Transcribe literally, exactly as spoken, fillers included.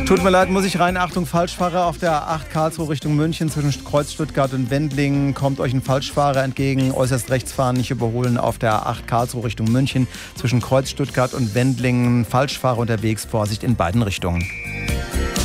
Tut mir leid, muss ich rein. Achtung, Falschfahrer auf der A acht Karlsruhe Richtung München zwischen Kreuz Stuttgart und Wendlingen. Kommt euch ein Falschfahrer entgegen. Äußerst rechts fahren, nicht überholen auf der A acht Karlsruhe Richtung München zwischen Kreuz Stuttgart und Wendlingen. Falschfahrer unterwegs, Vorsicht in beiden Richtungen.